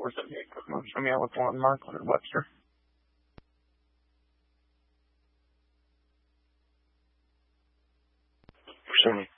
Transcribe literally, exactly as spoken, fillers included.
four seventy-eight. Show me out with one, Mark, one hundred Webster. Pursuing.